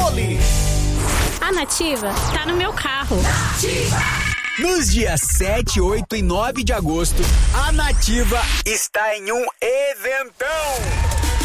Poli. A Nativa tá no meu carro. Nos dias 7, 8 e 9 de agosto, a Nativa está em um eventão.